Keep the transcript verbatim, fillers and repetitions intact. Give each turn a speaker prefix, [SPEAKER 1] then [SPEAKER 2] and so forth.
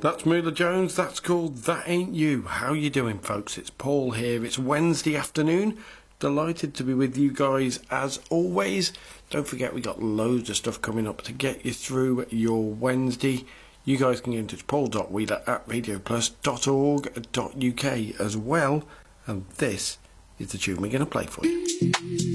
[SPEAKER 1] That's Moolah Jones, that's called That Ain't You. How you doing, folks? It's Paul here. It's Wednesday afternoon. Delighted to be with you guys as always. Don't forget we got loads of stuff coming up to get you through your Wednesday. You guys can get in touch, paul dot wheeler at radio plus dot org dot uk as well. And this is the tune we're going to play for you.